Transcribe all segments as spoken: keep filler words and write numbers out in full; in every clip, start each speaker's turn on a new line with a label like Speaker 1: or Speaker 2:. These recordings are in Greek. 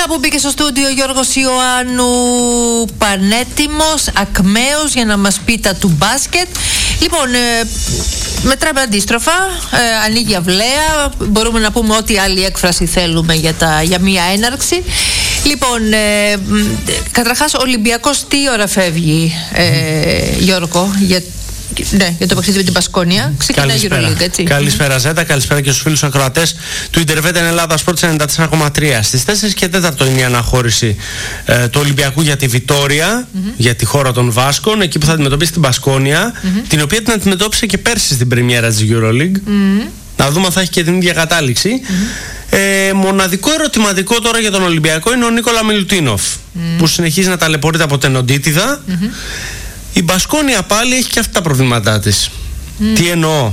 Speaker 1: Να που μπήκε στο στούντιο ο Γιώργος Ιωάννου, πανέτοιμος, ακμαίος για να μας πει τα του μπάσκετ. Λοιπόν, ε, μετράμε αντίστροφα, ε, ανοίγει αυλαία, μπορούμε να πούμε ό,τι άλλη έκφραση θέλουμε για, τα, για μία έναρξη. Λοιπόν, ε, καταρχάς ο Ολυμπιακός τι ώρα φεύγει, ε, Γιώργο, για Ναι, για το παιχνίδι με την Μπασκόνια. Ξεκινάει η EuroLeague, έτσι.
Speaker 2: Καλησπέρα, Ζέτα. Καλησπέρα και στους φίλους ακροατές του Interveten Ελλάδα Sports ενενήντα τέσσερα κόμμα τρία. Στις τέσσερις και τέσσερα είναι η αναχώρηση ε, του Ολυμπιακού για τη Βιτόρια, mm-hmm. για τη χώρα των Βάσκων, εκεί που θα αντιμετωπίσει την Μπασκόνια, mm-hmm. την οποία την αντιμετώπισε και πέρσι στην πρεμιέρα της EuroLeague. Mm-hmm. Να δούμε αν θα έχει και την ίδια κατάληξη. Mm-hmm. Ε, μοναδικό ερωτηματικό τώρα για τον Ολυμπιακό είναι ο Νίκολα Μιλουτίνοφ, mm-hmm. που συνεχίζει να ταλαιπωρείται από την οντίτιδα. Mm-hmm. Η Μπασκόνια πάλι έχει και αυτά τα προβλήματά της. Mm. Τι εννοώ?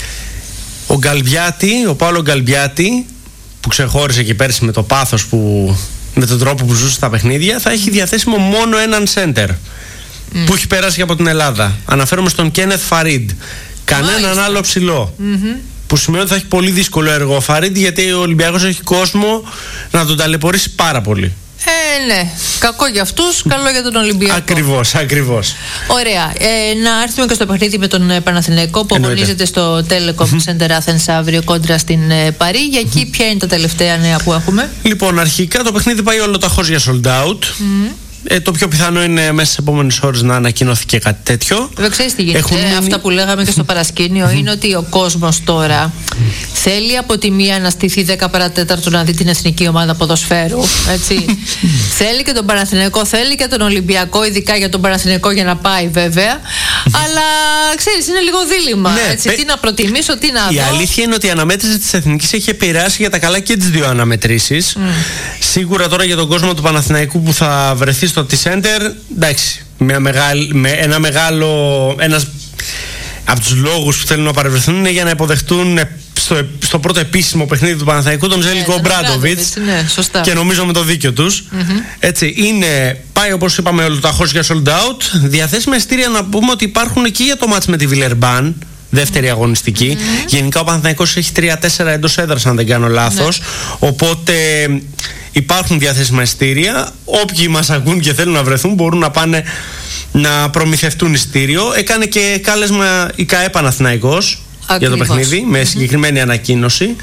Speaker 2: Ο Γκαλμπιάτη, ο Πάολο Γκαλμπιάτη, που ξεχώρισε και πέρσι με το πάθος που, με τον τρόπο που ζούσε στα παιχνίδια, θα έχει διαθέσιμο μόνο έναν σέντερ mm. που έχει περάσει από την Ελλάδα. Αναφέρομαι στον Κένεθ Φαρίντ. Κανέναν άλλο ψηλό. Mm-hmm. Που σημαίνει ότι θα έχει πολύ δύσκολο έργο ο Φαρίντ, γιατί ο Ολυμπιακός έχει κόσμο να τον ταλαιπωρήσει πάρα πολύ.
Speaker 1: Ε, ναι. Κακό για αυτούς, καλό για τον Ολυμπιακό.
Speaker 2: Ακριβώς, ακριβώς.
Speaker 1: Ωραία. Ε, να έρθουμε και στο παιχνίδι με τον Παναθηναϊκό που αγωνίζεται στο Telecom Center Athens αύριο κόντρα στην ε, Παρί. Για εκεί, ποια είναι τα τελευταία νέα που έχουμε?
Speaker 2: Λοιπόν, αρχικά το παιχνίδι πάει ολοταχώς για sold out. Mm. Ε, το πιο πιθανό είναι μέσα στις επόμενες ώρες να ανακοινωθεί και κάτι τέτοιο.
Speaker 1: Βέβαια, ξέρεις τι γίνεται. Ε, αυτά που λέγαμε και στο παρασκήνιο είναι ότι ο κόσμος τώρα θέλει από τη μία να στηθεί δέκα παρά τέταρτο να δει την εθνική ομάδα ποδοσφαίρου. Έτσι. Θέλει και τον Παναθηναϊκό, θέλει και τον Ολυμπιακό, ειδικά για τον Παναθηναϊκό για να πάει βέβαια. Αλλά ξέρεις, είναι λίγο δίλημμα. Ναι, έτσι. Πε... Τι να προτιμήσω, τι να δω.
Speaker 2: Η αλήθεια είναι ότι η αναμέτρηση της εθνικής έχει επηρεάσει για τα καλά και τις δύο αναμετρήσεις. Mm. Σίγουρα τώρα για τον κόσμο του Παναθηναϊκού που θα βρεθεί στο T-Center, εντάξει, με, μεγάλη, με ένα μεγάλο, ένας από τους λόγους που θέλουν να παρευρεθούν είναι για να υποδεχτούν στο, στο πρώτο επίσημο παιχνίδι του Παναθηναϊκού τον Ζέλικο Ομπράντοβιτς,
Speaker 1: ναι,
Speaker 2: και νομίζω με το δίκιο τους. Mm-hmm. Έτσι, είναι, πάει όπως είπαμε ολοταχώς για sold out. Διαθέσιμα εισιτήρια να πούμε ότι υπάρχουν εκεί για το μάτς με τη Βιλερμπάν, δεύτερη αγωνιστική. Mm-hmm. Γενικά ο Παναθηναϊκός έχει τρία τέσσερα εντός έδρας, αν δεν κάνω λάθος. Mm-hmm. Οπότε υπάρχουν διαθέσιμα εισιτήρια. Όποιοι μας ακούν και θέλουν να βρεθούν μπορούν να πάνε να προμηθευτούν εισιτήριο. Έκανε και κάλεσμα η ΚΑΕ Παναθηναϊκός για το παιχνίδι, με συγκεκριμένη mm-hmm. ανακοίνωση.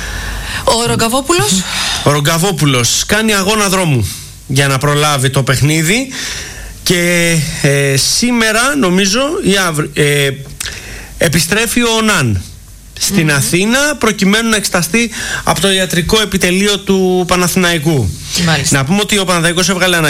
Speaker 1: Ο Ρογκαβόπουλος.
Speaker 2: Ο Ρογκαβόπουλος κάνει αγώνα δρόμου για να προλάβει το παιχνίδι. Και ε, σήμερα νομίζω ή αύριο, ε, επιστρέφει ο Ναν στην mm-hmm. Αθήνα προκειμένου να εξεταστεί από το ιατρικό επιτελείο του Παναθηναϊκού. Μάλιστα. Να πούμε ότι ο Παναθηναϊκός έβγαλε ένα